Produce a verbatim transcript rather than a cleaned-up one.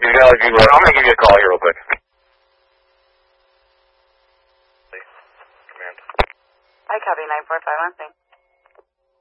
you guys, you, uh, I'm going to give you a call here real quick. I copy nine four five one, thanks.